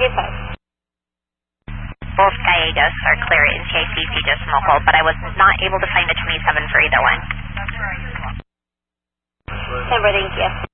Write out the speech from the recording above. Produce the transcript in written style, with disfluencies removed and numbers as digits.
Both Gallegos are clear at NCICC decimal, but I was not able to find a 27 for either one. Denver, thank you.